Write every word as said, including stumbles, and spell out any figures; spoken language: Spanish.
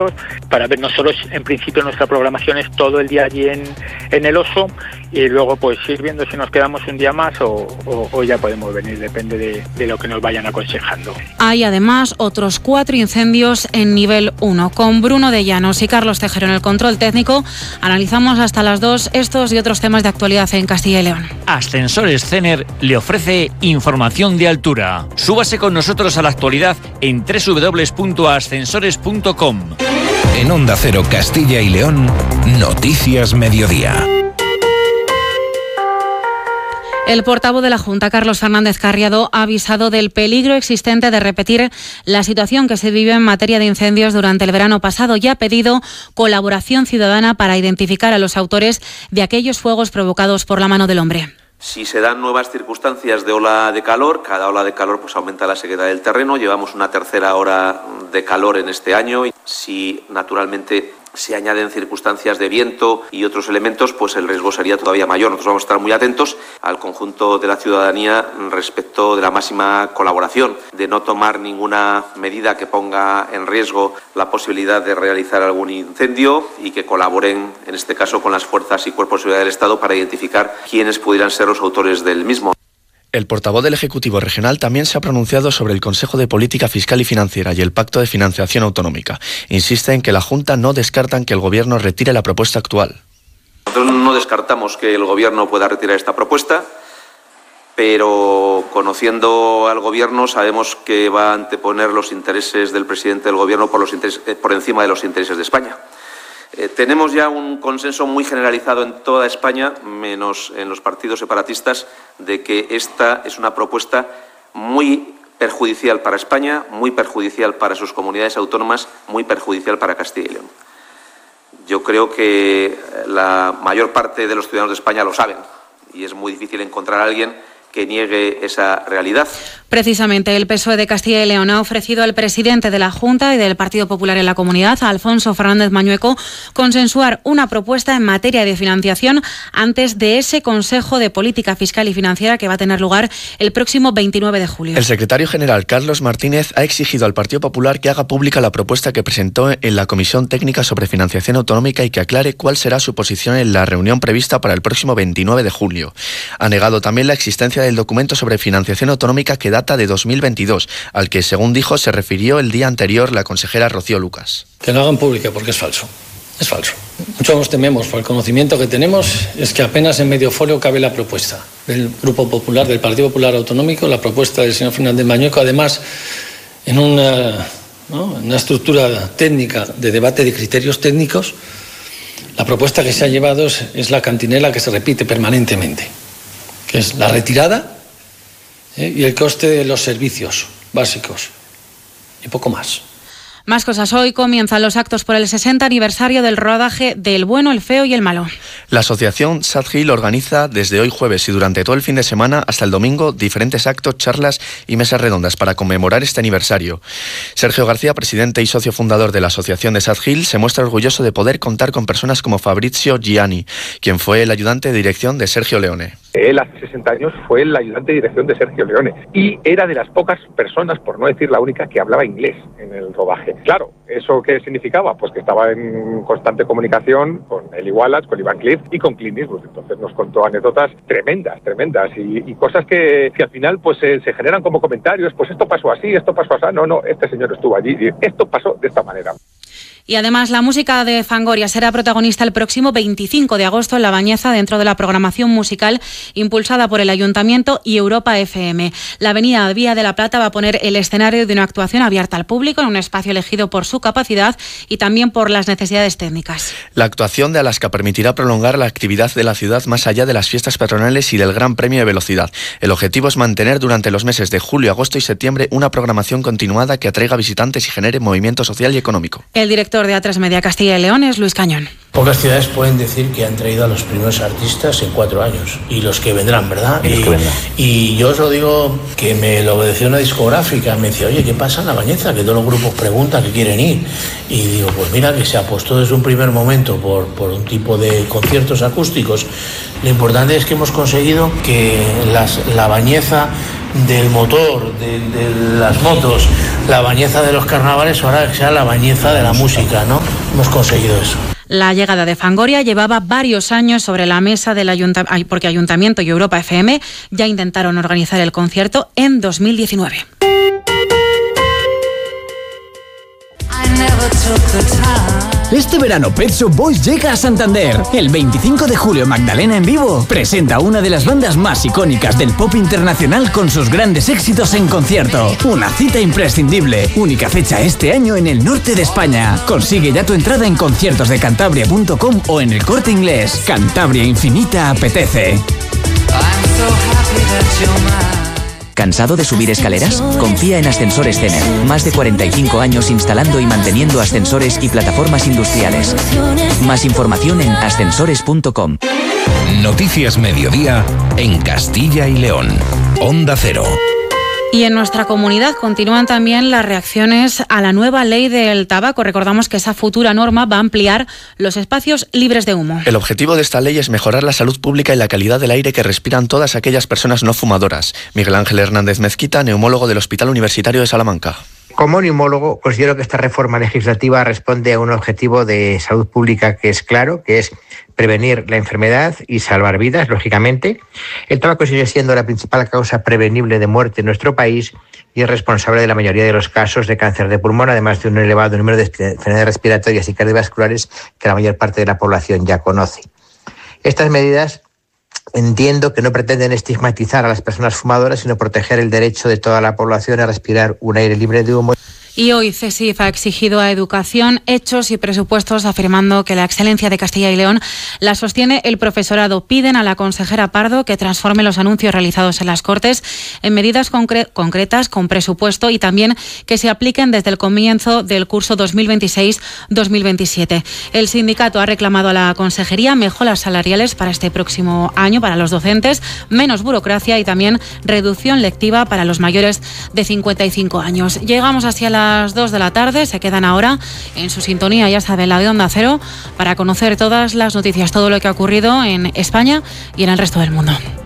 para ver. Nosotros en principio nuestra programación es todo el día allí en, en el Oso, y luego pues ir viendo si nos quedamos un día más o, o, o ya podemos venir, depende de, de lo que nos vayan aconsejando. Hay además otros cuatro incendios en nivel uno. Con Bruno de Llanos y Carlos Tejero en el control técnico analizamos hasta las dos estos y otros temas de actualidad en Castilla y León. Ascensores Cener le ofrece información de altura. Súbase con nosotros a la actualidad en doble u doble u doble u punto ascensores punto com. En Onda Cero Castilla y León, Noticias Mediodía. El portavoz de la Junta, Carlos Fernández Carriado, ha avisado del peligro existente de repetir la situación que se vivió en materia de incendios durante el verano pasado y ha pedido colaboración ciudadana para identificar a los autores de aquellos fuegos provocados por la mano del hombre. Si se dan nuevas circunstancias de ola de calor, cada ola de calor pues aumenta la sequedad del terreno, llevamos una tercera hora de calor en este año y si naturalmente se añaden circunstancias de viento y otros elementos, pues el riesgo sería todavía mayor. Nosotros vamos a estar muy atentos al conjunto de la ciudadanía respecto de la máxima colaboración, de no tomar ninguna medida que ponga en riesgo la posibilidad de realizar algún incendio y que colaboren, en este caso, con las fuerzas y cuerpos de seguridad del Estado para identificar quiénes pudieran ser los autores del mismo. El portavoz del Ejecutivo Regional también se ha pronunciado sobre el Consejo de Política Fiscal y Financiera y el Pacto de Financiación Autonómica. Insiste en que la Junta no descartan que el Gobierno retire la propuesta actual. Nosotros no descartamos que el Gobierno pueda retirar esta propuesta, pero conociendo al Gobierno sabemos que va a anteponer los intereses del presidente del Gobierno por, los intereses, por encima de los intereses de España. Eh, tenemos ya un consenso muy generalizado en toda España, menos en los partidos separatistas, de que esta es una propuesta muy perjudicial para España, muy perjudicial para sus comunidades autónomas, muy perjudicial para Castilla y León. Yo creo que la mayor parte de los ciudadanos de España lo saben y es muy difícil encontrar a alguien que niegue esa realidad. Precisamente el P S O E de Castilla y León ha ofrecido al presidente de la Junta y del Partido Popular en la comunidad, a Alfonso Fernández Mañueco, consensuar una propuesta en materia de financiación antes de ese Consejo de Política Fiscal y Financiera que va a tener lugar el próximo veintinueve de julio. El secretario general Carlos Martínez ha exigido al Partido Popular que haga pública la propuesta que presentó en la Comisión Técnica sobre Financiación Autonómica y que aclare cuál será su posición en la reunión prevista para el próximo veintinueve de julio. Ha negado también la existencia del documento sobre financiación autonómica que data de dos mil veintidós, al que, según dijo, se refirió el día anterior la consejera Rocío Lucas. Que lo hagan pública porque es falso. Es falso. Mucho nos tememos, por el conocimiento que tenemos, es que apenas en medio folio cabe la propuesta del Grupo Popular, del Partido Popular Autonómico, la propuesta del señor Fernández Mañueco, además en una, ¿no? una estructura técnica de debate de criterios técnicos. La propuesta que se ha llevado es, es la cantinela que se repite permanentemente, que es la retirada ¿eh? y el coste de los servicios básicos y poco más. Más cosas. Hoy comienzan los actos por el sesenta aniversario del rodaje de El Bueno, el Feo y el Malo. La asociación Sad Hill organiza desde hoy jueves y durante todo el fin de semana hasta el domingo diferentes actos, charlas y mesas redondas para conmemorar este aniversario. Sergio García, presidente y socio fundador de la asociación de Sad Hill, se muestra orgulloso de poder contar con personas como Fabrizio Gianni, quien fue el ayudante de dirección de Sergio Leone. Él hace sesenta años fue el ayudante de dirección de Sergio Leone y era de las pocas personas, por no decir la única, que hablaba inglés en el rodaje. Claro, ¿eso qué significaba? Pues que estaba en constante comunicación con Eli Wallace, con Ivan Cliff y con Clint Eastwood. Entonces nos contó anécdotas tremendas, tremendas y, y cosas que, que al final pues eh, se generan como comentarios, pues esto pasó así, esto pasó así, no, no, este señor estuvo allí y esto pasó de esta manera. Y además la música de Fangoria será protagonista el próximo veinticinco de agosto en La Bañeza dentro de la programación musical impulsada por el Ayuntamiento y Europa F M. La avenida Vía de la Plata va a poner el escenario de una actuación abierta al público en un espacio elegido por su capacidad y también por las necesidades técnicas. La actuación de Alaska permitirá prolongar la actividad de la ciudad más allá de las fiestas patronales y del Gran Premio de Velocidad. El objetivo es mantener durante los meses de julio, agosto y septiembre una programación continuada que atraiga visitantes y genere movimiento social y económico. El director de A tres Media Castilla y León es Luis Cañón. Pocas ciudades pueden decir que han traído a los primeros artistas en cuatro años y los que vendrán, ¿verdad? Y, los que vendrán. y yo os lo digo que me lo obedeció una discográfica, me decía, oye, ¿qué pasa en La Bañeza? Que todos los grupos preguntan que quieren ir. Y digo, pues mira, que se apostó desde un primer momento por, por un tipo de conciertos acústicos. Lo importante es que hemos conseguido que las, La Bañeza del motor, de, de las motos, la bañeza de los carnavales, ahora que sea la bañeza de la música, ¿no? Hemos conseguido eso. La llegada de Fangoria llevaba varios años sobre la mesa del ayuntamiento, porque Ayuntamiento y Europa F M ya intentaron organizar el concierto en dos mil diecinueve. Este verano Pet Shop Boys llega a Santander. El veinticinco de julio Magdalena en vivo presenta una de las bandas más icónicas del pop internacional con sus grandes éxitos en concierto. Una cita imprescindible. Única fecha este año en el norte de España. Consigue ya tu entrada en conciertos de cantabria punto com o en El Corte Inglés. Cantabria Infinita apetece. ¿Cansado de subir escaleras? Confía en Ascensores Cener. Más de cuarenta y cinco años instalando y manteniendo ascensores y plataformas industriales. Más información en ascensores punto com. Noticias Mediodía en Castilla y León. Onda Cero. Y en nuestra comunidad continúan también las reacciones a la nueva ley del tabaco. Recordamos que esa futura norma va a ampliar los espacios libres de humo. El objetivo de esta ley es mejorar la salud pública y la calidad del aire que respiran todas aquellas personas no fumadoras. Miguel Ángel Hernández Mezquita, neumólogo del Hospital Universitario de Salamanca. Como neumólogo, considero que esta reforma legislativa responde a un objetivo de salud pública que es claro, que es prevenir la enfermedad y salvar vidas, lógicamente. El tabaco sigue siendo la principal causa prevenible de muerte en nuestro país y es responsable de la mayoría de los casos de cáncer de pulmón, además de un elevado número de enfermedades respiratorias y cardiovasculares que la mayor parte de la población ya conoce. Estas medidas entiendo que no pretenden estigmatizar a las personas fumadoras, sino proteger el derecho de toda la población a respirar un aire libre de humo. Y hoy CESIF ha exigido a Educación hechos y presupuestos, afirmando que la excelencia de Castilla y León la sostiene el profesorado. Piden a la consejera Pardo que transforme los anuncios realizados en las Cortes en medidas concre- concretas con presupuesto y también que se apliquen desde el comienzo del curso dos mil veintiséis dos mil veintisiete. El sindicato ha reclamado a la consejería mejoras salariales para este próximo año para los docentes, menos burocracia y también reducción lectiva para los mayores de cincuenta y cinco años. Llegamos hacia la las dos de la tarde, se quedan ahora en su sintonía, ya saben, la de Onda Cero, para conocer todas las noticias, todo lo que ha ocurrido en España y en el resto del mundo.